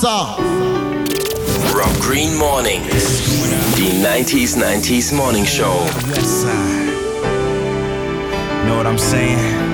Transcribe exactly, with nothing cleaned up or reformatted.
Sir. Rob Green Mornings, the nineties nineties morning show. West side. Know what I'm saying?